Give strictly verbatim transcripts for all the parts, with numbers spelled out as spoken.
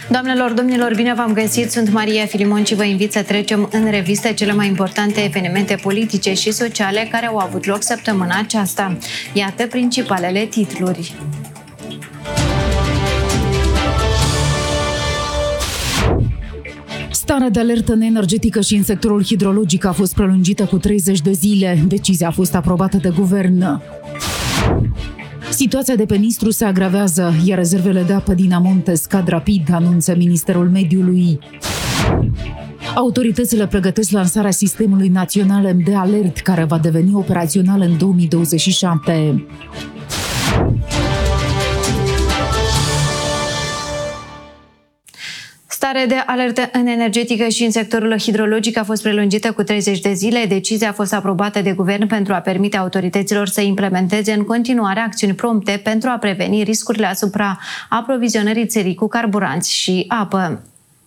Doamnelor, domnilor, bine v-am găsit! Sunt Maria Filimon și vă invit să trecem în revistă cele mai importante evenimente politice și sociale care au avut loc săptămâna aceasta. Iată principalele titluri. Starea de alertă energetică și în sectorul hidrologic a fost prelungită cu treizeci de zile. Decizia a fost aprobată de guvern. Situația de pe Nistru se agravează, iar rezervele de apă din Amonte scad rapid, anunță Ministerul Mediului. Autoritățile pregătesc lansarea Sistemului Național M D Alert, care va deveni operațional în două mii douăzeci și șapte. Starea de alertă în energetică și în sectorul hidrologic a fost prelungită cu treizeci de zile. Decizia a fost aprobată de guvern pentru a permite autorităților să implementeze în continuare acțiuni prompte pentru a preveni riscurile asupra aprovizionării țării cu carburanți și apă.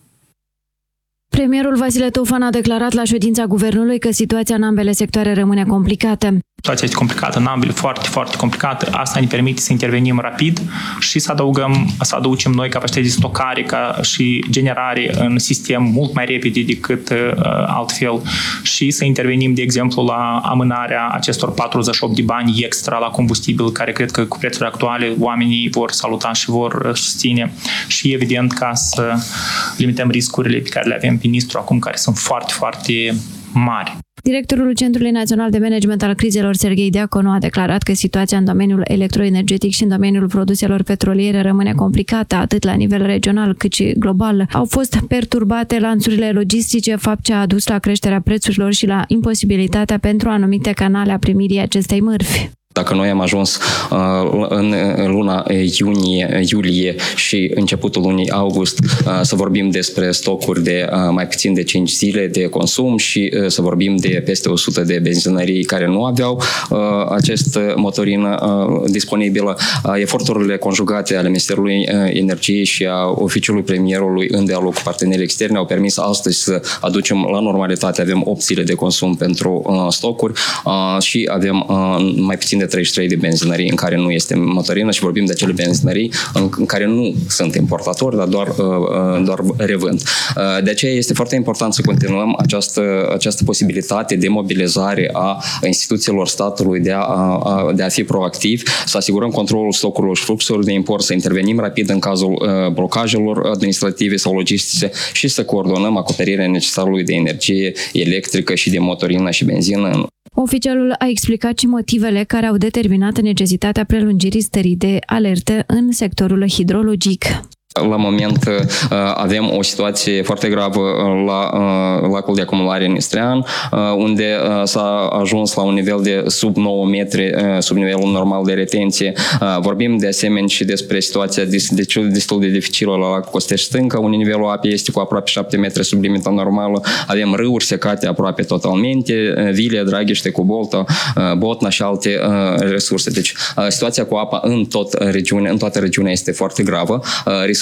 Premierul Vasile Tofan a declarat la ședința guvernului că situația în ambele sectoare rămâne complicată. Situația este complicată în ambele, foarte, foarte complicată. Asta ne permite să intervenim rapid și să adăugăm, să aducem noi capacități de stocare ca și generare în sistem mult mai repede decât uh, altfel și să intervenim, de exemplu, la amânarea acestor patruzeci și opt de bani extra la combustibil, care cred că cu prețurile actuale oamenii vor saluta și vor susține și, evident, ca să limităm riscurile pe care le avem pe Nistru acum, care sunt foarte, foarte mari. Directorul Centrului Național de Management al Crizelor, Serghei Diaconu, a declarat că situația în domeniul electroenergetic și în domeniul produselor petroliere rămâne complicată, atât la nivel regional cât și global. Au fost perturbate lanțurile logistice, fapt ce a adus la creșterea prețurilor și la imposibilitatea pentru anumite canale a primirii acestei mărfi. Dacă noi am ajuns uh, în luna iunie, iulie și începutul lunii august uh, să vorbim despre stocuri de uh, mai puțin de cinci zile de consum și uh, să vorbim de peste o sută de benzinării care nu aveau uh, acest motorină uh, disponibilă, uh, eforturile conjugate ale Ministerului uh, Energiei și a Oficiului Premierului în dialog cu partenerii externi au permis astăzi să aducem la normalitate. Avem opt zile de consum pentru uh, stocuri uh, și avem uh, mai puțin de treizeci și trei de benzinării în care nu este motorină și vorbim de acele benzinării în care nu sunt importatori, dar doar, doar revând. De aceea este foarte important să continuăm această, această posibilitate de mobilizare a instituțiilor statului de a, a, de a fi proactiv, să asigurăm controlul stocurilor și fluxurilor de import, să intervenim rapid în cazul blocajelor administrative sau logistice și să coordonăm acoperirea necesarului de energie electrică și de motorină și benzină. Oficialul a explicat și motivele care au determinat necesitatea prelungirii stării de alertă în sectorul hidrologic. La moment avem o situație foarte gravă la lacul de acumulare Nistrean, unde s-a ajuns la un nivel de sub nouă metri, sub nivelul normal de retenție. Vorbim de asemenea și despre situația destul de dificilă la lacul Costești Stâncă, unde nivelul apei este cu aproape șapte metri sub limita normală. Avem râuri secate aproape totalmente, Vilia, Draghiște, Cubolta, Botna și alte resurse. Deci situația cu apa în, tot regiune, în toată regiunea este foarte gravă. Riscăm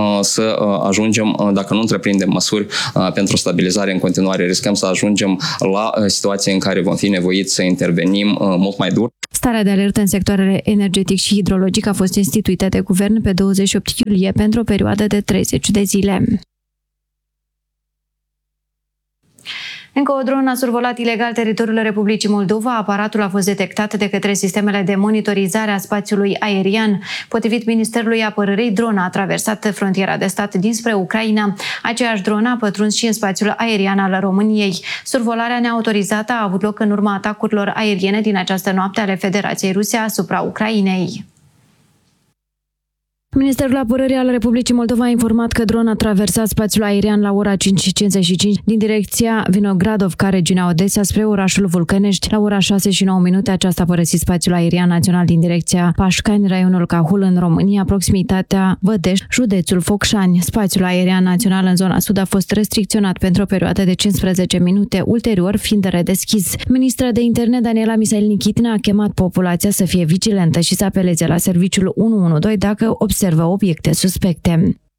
să ajungem, dacă nu întreprindem măsuri pentru stabilizare în continuare, riscăm să ajungem la situații în care vom fi nevoiți să intervenim mult mai dur. Starea de alertă în sectoarele energetic și hidrologic a fost instituită de guvern pe douăzeci și opt iulie pentru o perioadă de treizeci de zile. Încă o dron a survolat ilegal teritoriul Republicii Moldova. Aparatul a fost detectat de către sistemele de monitorizare a spațiului aerian. Potrivit Ministerului Apărării, drona a traversat frontiera de stat dinspre Ucraina. Aceeași dronă a pătruns și în spațiul aerian al României. Survolarea neautorizată a avut loc în urma atacurilor aeriene din această noapte ale Federației Ruse asupra Ucrainei. Ministerul Apărării al Republicii Moldova a informat că drona a traversat spațiul aerian la ora cinci și cincizeci și cinci din direcția Vinogradovca, regiunea Odessa, spre orașul Vulcănești. La ora șase și nouă minute aceasta a părăsit spațiul aerian național din direcția Pașcani, raionul Cahul, în România, proximitatea Vădești, județul Focșani. Spațiul aerian național în zona sud a fost restricționat pentru o perioadă de cincisprezece minute, ulterior fiind redeschis. Ministra de Interne Daniela Misail Nichitina a chemat populația să fie vigilentă și să apeleze la serviciul unu unu doi dacă observă obiecte suspecte.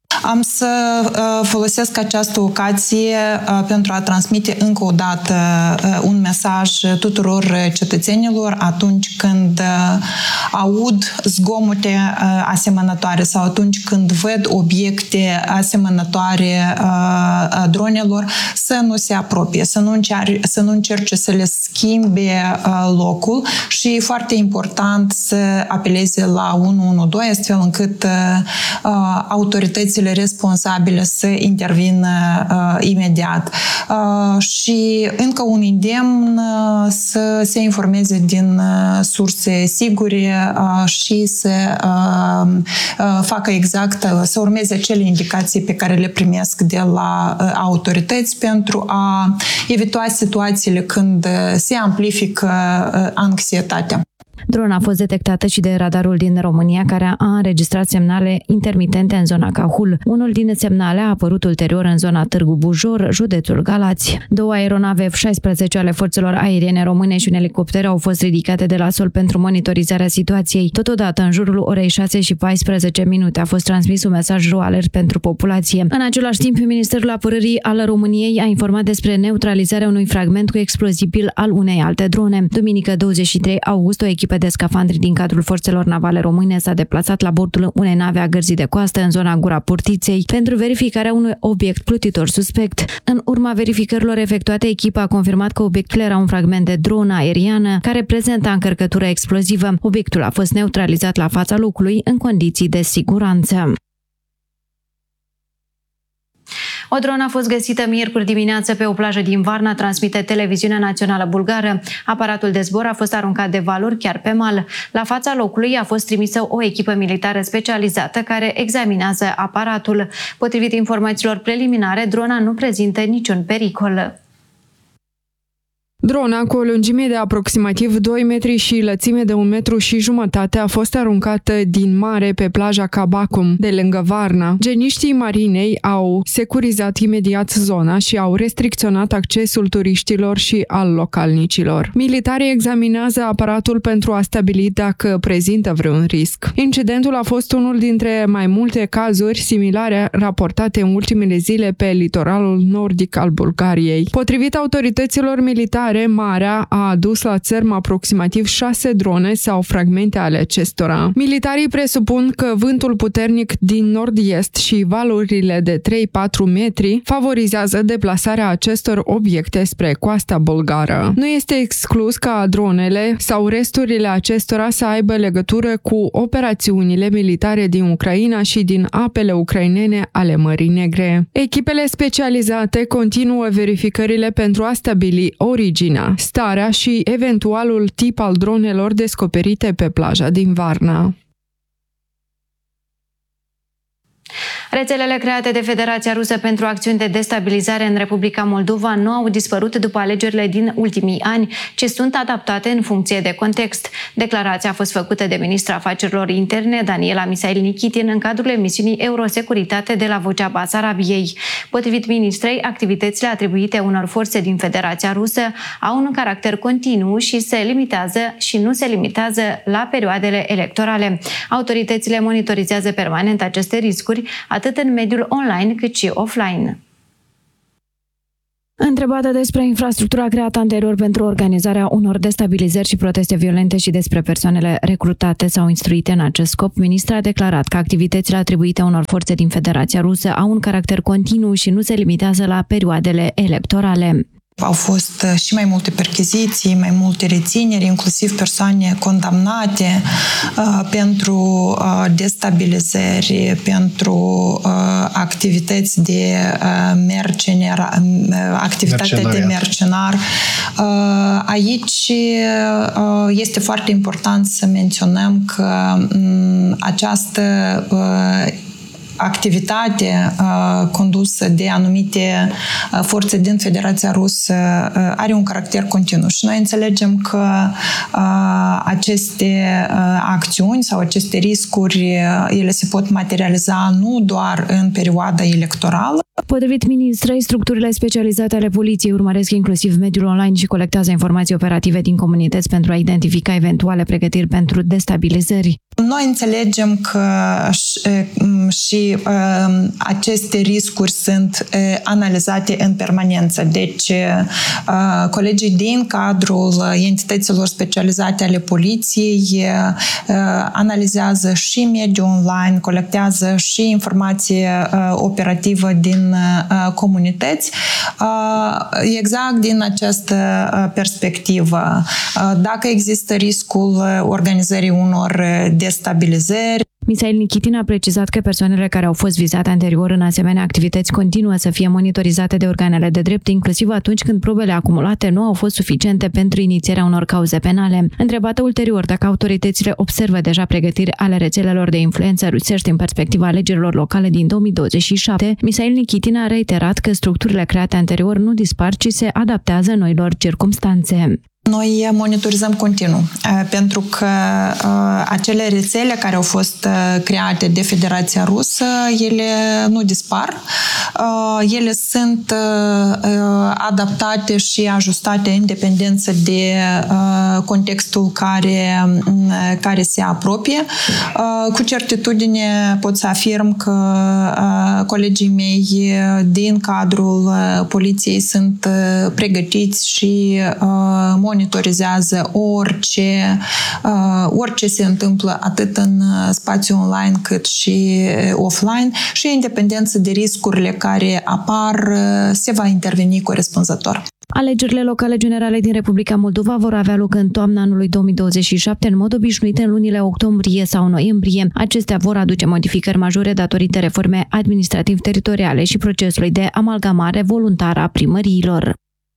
Am să folosesc această ocazie pentru a transmite încă o dată un mesaj tuturor cetățenilor atunci când aud zgomote asemănătoare sau atunci când văd obiecte asemănătoare dronelor, să nu se apropie, să nu, încerce, să nu încerce să le schimbe locul și e foarte important să apeleze la unu unu doi astfel încât autoritățile responsabile să intervină uh, imediat. Uh, și încă un îndemn uh, să se informeze din uh, surse sigure uh, și să uh, uh, facă exact, uh, să urmeze acele indicații pe care le primesc de la uh, autorități pentru a evita situațiile când uh, se amplifică uh, anxietatea. Drona a fost detectată și de radarul din România, care a înregistrat semnale intermitente în zona Cahul. Unul din semnale a apărut ulterior în zona Târgu Bujor, județul Galați. Două aeronave F șaisprezece ale forțelor aeriene române și un elicopter au fost ridicate de la sol pentru monitorizarea situației. Totodată, în jurul orei șase și paisprezece minute a fost transmis un mesaj RU alert pentru populație. În același timp, Ministerul Apărării al României a informat despre neutralizarea unui fragment cu explozibil al unei alte drone. Duminică douăzeci și trei august, o echipă de scafandri din cadrul forțelor navale române s-a deplasat la bordul unei nave a gărzii de coastă în zona Gura Portiței pentru verificarea unui obiect plutitor suspect. În urma verificărilor efectuate, echipa a confirmat că obiectul era un fragment de dronă aeriană care prezenta încărcătură explozivă. Obiectul a fost neutralizat la fața locului în condiții de siguranță. O dronă a fost găsită miercuri dimineață pe o plajă din Varna, transmite televiziunea națională bulgară. Aparatul de zbor a fost aruncat de valuri chiar pe mal. La fața locului a fost trimisă o echipă militară specializată care examinează aparatul. Potrivit informațiilor preliminare, drona nu prezintă niciun pericol. Drona, cu o lungime de aproximativ doi metri și lățime de un metru și jumătate, a fost aruncată din mare pe plaja Cabacum, de lângă Varna. Geniștii marinei au securizat imediat zona și au restricționat accesul turiștilor și al localnicilor. Militarii examinează aparatul pentru a stabili dacă prezintă vreun risc. Incidentul a fost unul dintre mai multe cazuri similare raportate în ultimele zile pe litoralul nordic al Bulgariei. Potrivit autorităților militare, marea a adus la țărm aproximativ șase drone sau fragmente ale acestora. Militarii presupun că vântul puternic din nord-est și valurile de trei patru metri favorizează deplasarea acestor obiecte spre coasta bulgară. Nu este exclus ca dronele sau resturile acestora să aibă legătură cu operațiunile militare din Ucraina și din apele ucrainene ale Mării Negre. Echipele specializate continuă verificările pentru a stabili originea, starea și eventualul tip al dronelor descoperite pe plaja din Varna. Rețelele create de Federația Rusă pentru acțiuni de destabilizare în Republica Moldova nu au dispărut după alegerile din ultimii ani, ci sunt adaptate în funcție de context. Declarația a fost făcută de ministra afacerilor interne, Daniela Misail Nikitin, în cadrul emisiunii Eurosecuritate de la Vocea Basarabiei. Potrivit ministrei, activitățile atribuite unor forțe din Federația Rusă au un caracter continuu și se limitează și nu se limitează la perioadele electorale. Autoritățile monitorizează permanent aceste riscuri, atât în mediul online cât și offline. Întrebată despre infrastructura creată anterior pentru organizarea unor destabilizări și proteste violente și despre persoanele recrutate sau instruite în acest scop, ministra a declarat că activitățile atribuite unor forțe din Federația Rusă au un caracter continuu și nu se limitează la perioadele electorale. Au fost și mai multe percheziții, mai multe rețineri, inclusiv persoane condamnate uh, pentru uh, destabilizări, pentru uh, activități de uh, mercenar, uh, activitatea de mercenar. Uh, aici uh, este foarte important să menționăm că um, această uh, activitate uh, condusă de anumite uh, forțe din Federația Rusă uh, are un caracter continuu și noi înțelegem că uh, aceste uh, acțiuni sau aceste riscuri, uh, ele se pot materializa nu doar în perioada electorală. Potrivit ministrei, structurile specializate ale poliției urmăresc inclusiv mediul online și colectează informații operative din comunități pentru a identifica eventuale pregătiri pentru destabilizări. Noi înțelegem că și, și uh, aceste riscuri sunt uh, analizate în permanență. Deci, uh, colegii din cadrul entităților specializate ale poliției uh, analizează și mediul online, colectează și informație uh, operativă din uh, comunități. Uh, exact din această uh, perspectivă, uh, dacă există riscul organizării unor destabilizări. Misail Nikitin a precizat că persoanele care au fost vizate anterior în asemenea activități continuă să fie monitorizate de organele de drept, inclusiv atunci când probele acumulate nu au fost suficiente pentru inițierea unor cauze penale. Întrebată ulterior dacă autoritățile observă deja pregătiri ale rețelelor de influență rusești în perspectiva alegerilor locale din două mii douăzeci și șapte, Misail Nikitin a reiterat că structurile create anterior nu dispar, ci se adaptează noilor circumstanțe. Noi monitorizăm continuu, pentru că acele rețele care au fost create de Federația Rusă, ele nu dispar. Ele sunt adaptate și ajustate în dependență de contextul care, care se apropie. Cu certitudine pot să afirm că colegii mei din cadrul poliției sunt pregătiți și monitorizează orice, orice se întâmplă atât în spațiu online cât și offline și în dependență de riscurile care apar, se va interveni corespunzător. Alegerile locale generale din Republica Moldova vor avea loc în toamna anului două mii douăzeci și șapte, în mod obișnuit în lunile octombrie sau noiembrie. Acestea vor aduce modificări majore datorită reforme administrativ-teritoriale și procesului de amalgamare voluntară a primăriilor.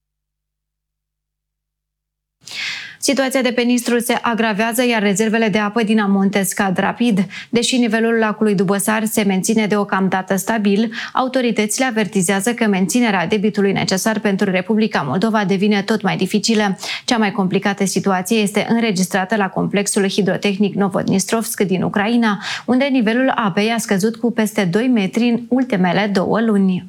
Situația de pe Nistru se agravează, iar rezervele de apă din amonte scad rapid. Deși nivelul lacului Dubăsari se menține deocamdată stabil, autoritățile avertizează că menținerea debitului necesar pentru Republica Moldova devine tot mai dificilă. Cea mai complicată situație este înregistrată la complexul hidrotehnic Novodnistrovsk din Ucraina, unde nivelul apei a scăzut cu peste doi metri în ultimele două luni.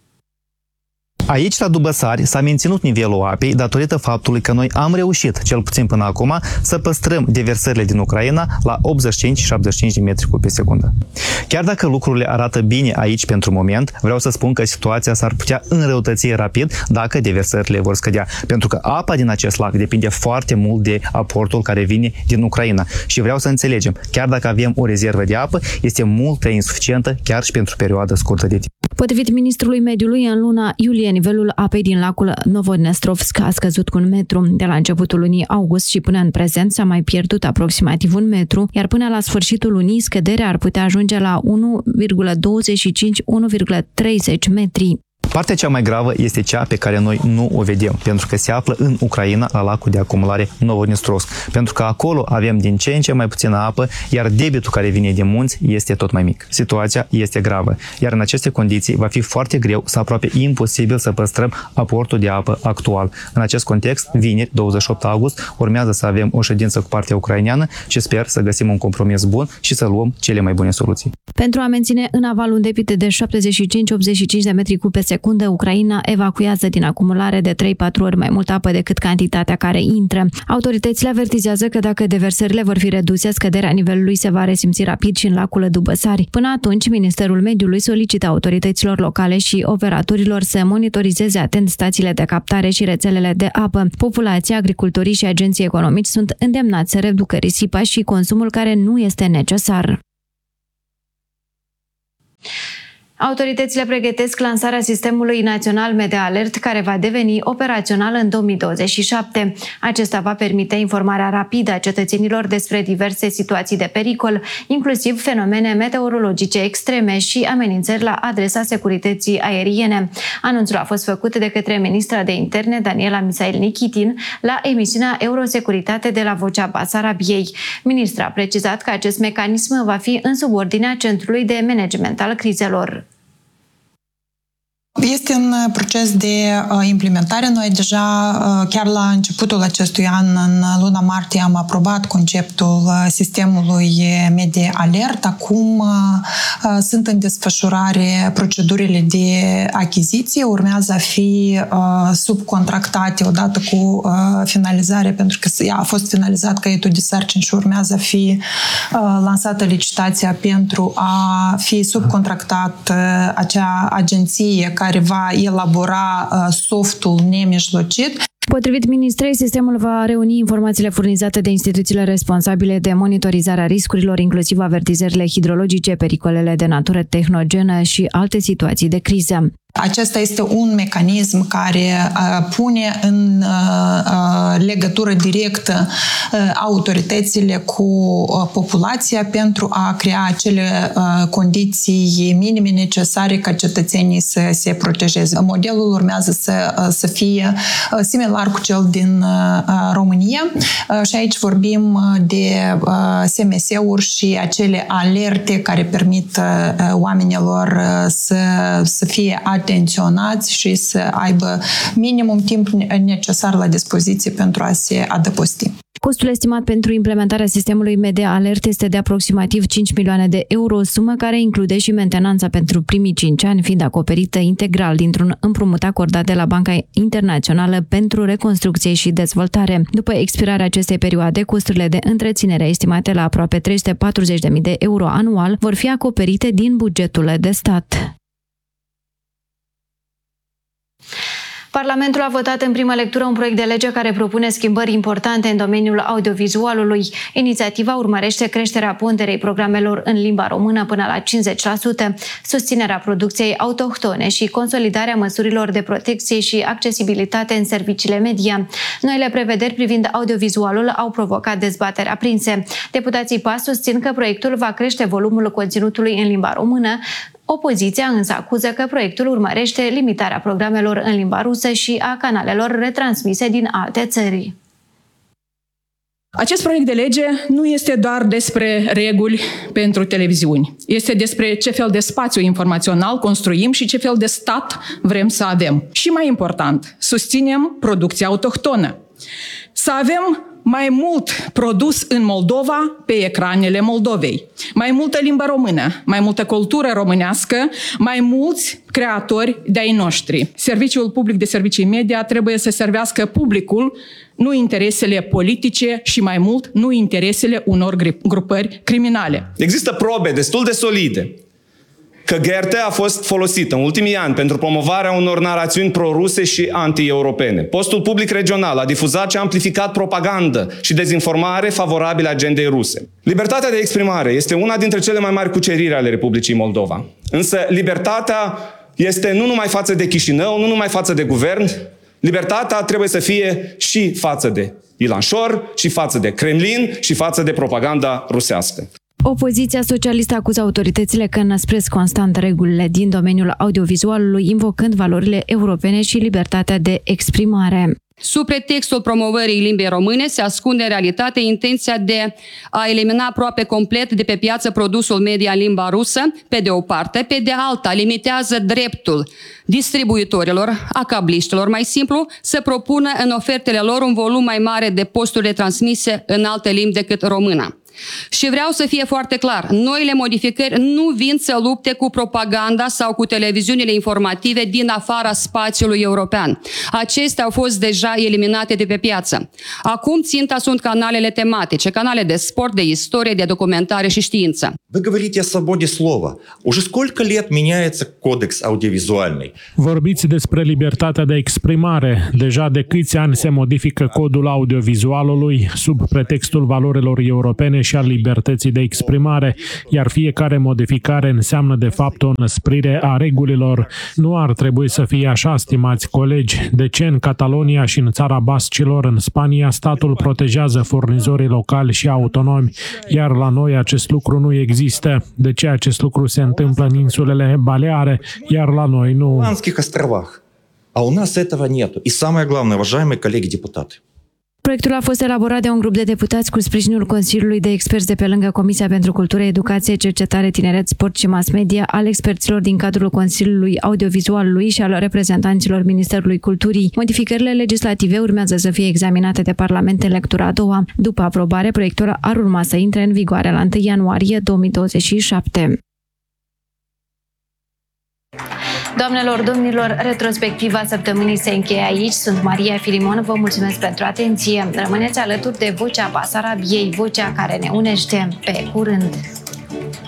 Aici, la Dubăsari, s-a menținut nivelul apei datorită faptului că noi am reușit, cel puțin până acum, să păstrăm deversările din Ucraina la optzeci și cinci șaptezeci și cinci de metri cub pe secundă. Chiar dacă lucrurile arată bine aici pentru moment, vreau să spun că situația s-ar putea înrăutăți rapid dacă deversările vor scădea, pentru că apa din acest lac depinde foarte mult de aportul care vine din Ucraina. Și vreau să înțelegem, chiar dacă avem o rezervă de apă, este mult prea insuficientă chiar și pentru perioada scurtă de timp. Potrivit ministrului mediului, în luna iulie, nivelul apei din lacul Novodnestrovsk a scăzut cu un metru. De la începutul lunii august și până în prezent s-a mai pierdut aproximativ un metru, iar până la sfârșitul lunii scăderea ar putea ajunge la unu virgulă douăzeci și cinci - unu virgulă treizeci metri. Partea cea mai gravă este cea pe care noi nu o vedem, pentru că se află în Ucraina, la lacul de acumulare Novodnestrovsk, pentru că acolo avem din ce în ce mai puțină apă, iar debitul care vine din munți este tot mai mic. Situația este gravă, iar în aceste condiții va fi foarte greu sau aproape imposibil să păstrăm aportul de apă actual. În acest context, vineri, douăzeci și opt august, urmează să avem o ședință cu partea ucraineană și sper să găsim un compromis bun și să luăm cele mai bune soluții. Pentru a menține în aval un debit de șaptezeci și cinci - optzeci și cinci de metri cub pe secundă, Ucraina evacuează din acumulare de trei patru ori mai multă apă decât cantitatea care intră. Autoritățile avertizează că dacă deversările vor fi reduse, scăderea nivelului se va resimți rapid și în lacul Dubăsari. Până atunci, Ministerul Mediului solicită autorităților locale și operatorilor să monitorizeze atent stațiile de captare și rețelele de apă. Populația, agricultorii și agenții economici sunt îndemnați să reducă risipa și consumul care nu este necesar. Autoritățile pregătesc lansarea sistemului național Media Alert, care va deveni operațional în două mii douăzeci și șapte. Acesta va permite informarea rapidă a cetățenilor despre diverse situații de pericol, inclusiv fenomene meteorologice extreme și amenințări la adresa securității aeriene. Anunțul a fost făcut de către ministra de interne, Daniela Misail Nikitin, la emisiunea Eurosecuritate de la Vocea Basarabiei. Ministra a precizat că acest mecanism va fi în subordinea Centrului de Management al Crizelor. Este un proces de implementare. Noi deja, chiar la începutul acestui an, în luna martie, am aprobat conceptul sistemului Media Alert. Acum sunt în desfășurare procedurile de achiziție. Urmează a fi subcontractate odată cu finalizarea, pentru că a fost finalizat caietul de sarcini și urmează a fi lansată licitația pentru a fi subcontractat acea agenție care va elabora softul nemijlocit. Potrivit ministrei, sistemul va reuni informațiile furnizate de instituțiile responsabile de monitorizarea riscurilor, inclusiv avertizările hidrologice, pericolele de natură tehnogenă și alte situații de criză. Acesta este un mecanism care uh, pune în uh, legătură directă uh, autoritățile cu uh, populația pentru a crea acele uh, condiții minime necesare ca cetățenii să se protejeze. Modelul urmează să, uh, să fie uh, similar cu cel din uh, România uh, și aici vorbim de uh, S M S-uri și acele alerte care permit uh, oamenilor uh, să, să fie atenționați și să aibă minimum timp necesar la dispoziție pentru a se adăposti. Costul estimat pentru implementarea sistemului Media Alert este de aproximativ cinci milioane de euro, sumă care include și mentenanța pentru primii cinci ani, fiind acoperită integral dintr-un împrumut acordat de la Banca Internațională pentru Reconstrucție și Dezvoltare. După expirarea acestei perioade, costurile de întreținere estimate la aproape trei sute patruzeci de mii de euro anual vor fi acoperite din bugetul de stat. Parlamentul a votat în primă lectură un proiect de lege care propune schimbări importante în domeniul audiovizualului. Inițiativa urmărește creșterea ponderei programelor în limba română până la cincizeci la sută, susținerea producției autohtone și consolidarea măsurilor de protecție și accesibilitate în serviciile media. Noile prevederi privind audiovizualul au provocat dezbateri aprinse. Deputații P A S susțin că proiectul va crește volumul conținutului în limba română. Opoziția însă acuză că proiectul urmărește limitarea programelor în limba rusă și a canalelor retransmise din alte țări. Acest proiect de lege nu este doar despre reguli pentru televiziuni. Este despre ce fel de spațiu informațional construim și ce fel de stat vrem să avem. Și mai important, susținem producția autohtonă. Să avem mai mult produs în Moldova pe ecranele Moldovei. Mai multă limbă română, mai multă cultură românească, mai mulți creatori de-ai noștri. Serviciul public de servicii media trebuie să servească publicul, nu interesele politice și mai mult, nu interesele unor grupări criminale. Există probe destul de solide că G R T a fost folosită în ultimii ani pentru promovarea unor narațiuni proruse și anti-europene. Postul public regional a difuzat și a amplificat propagandă și dezinformare favorabile agendei ruse. Libertatea de exprimare este una dintre cele mai mari cuceriri ale Republicii Moldova. Însă libertatea este nu numai față de Chișinău, nu numai față de guvern, libertatea trebuie să fie și față de Ilanșor, și față de Kremlin, și față de propaganda rusească. Opoziția socialistă acuză autoritățile că înăspresc constant regulile din domeniul audiovizualului, invocând valorile europene și libertatea de exprimare. Sub pretextul promovării limbii române se ascunde în realitate intenția de a elimina aproape complet de pe piață produsul media în limba rusă, pe de o parte, pe de alta limitează dreptul distribuitorilor, a cabliștilor mai simplu, să propună în ofertele lor un volum mai mare de posturi transmise în alte limbi decât româna. Și vreau să fie foarte clar, noile modificări nu vin să lupte cu propaganda sau cu televiziunile informative din afara spațiului european. Acestea au fost deja eliminate de pe piață. Acum ținta sunt canalele tematice, canale de sport, de istorie, de documentare și știință. Вы говорите о свободе слова. Уже сколько лет меняется кодекс аудиовизуальный? Vorbiți despre libertatea de exprimare. Deja de câți ani se modifică codul audiovizualului sub pretextul valorilor europene și al libertății de exprimare, iar fiecare modificare înseamnă de fapt o înăsprire a regulilor. Nu ar trebui să fie așa, stimați colegi. De ce în Catalonia și în țara Bascilor, în Spania, statul protejează furnizorii locali și autonomi, iar la noi acest lucru nu există? De ce acest lucru se întâmplă în insulele Baleare, iar la noi nu? Голландских островах. А у нас этого нету. И самое главное, уважаемые коллеги-депутаты. Proiectul a fost elaborat de un grup de deputați cu sprijinul Consiliului de Experți de pe lângă Comisia pentru Cultură, Educație, Cercetare, Tineret, Sport și Mass Media, al experților din cadrul Consiliului Audiovizualului și al reprezentanților Ministerului Culturii. Modificările legislative urmează să fie examinate de Parlament în lectura a doua. După aprobare, proiectul ar urma să intre în vigoare la întâi ianuarie două mii douăzeci și șapte. Doamnelor, domnilor, retrospectiva săptămânii se încheie aici. Sunt Maria Filimon, vă mulțumesc pentru atenție. Rămâneți alături de Vocea Basarabiei, vocea care ne unește. Pe curând!